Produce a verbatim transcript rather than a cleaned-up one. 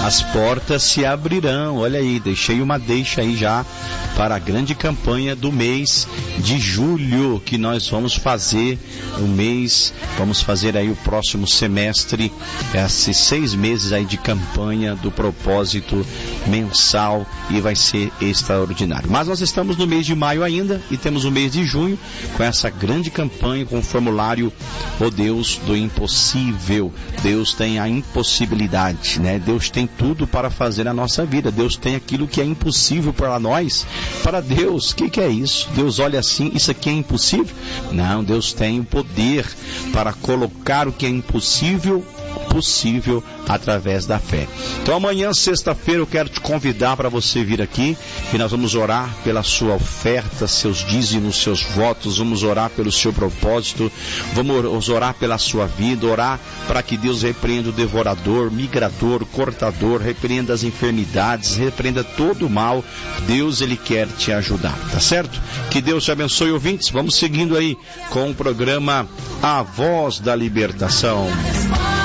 as portas se abrirão. Olha aí, deixei uma deixa aí já para a grande campanha do mês de julho, que nós vamos fazer o mês, vamos fazer aí o próximo semestre, esses seis meses aí de campanha do propósito mensal, e vai ser extraordinário. Mas nós estamos no mês de maio ainda e temos o mês de junho com essa grande campanha, com o formulário O Deus do Impossível. Deus tem a impossibilidade, né? Deus tem tudo para fazer na nossa vida. Deus tem aquilo que é impossível para nós. Para Deus, o que, que é isso? Deus olha assim, isso aqui é impossível? Não, Deus tem o poder para colocar o que é impossível possível através da fé. Então amanhã, sexta-feira, eu quero te convidar para você vir aqui e nós vamos orar pela sua oferta, seus dízimos, seus votos, vamos orar pelo seu propósito, vamos orar pela sua vida, orar para que Deus repreenda o devorador, migrador, cortador, repreenda as enfermidades, repreenda todo o mal. Deus, Ele quer te ajudar, tá certo? Que Deus te abençoe, ouvintes. Vamos seguindo aí com o programa A Voz da Libertação.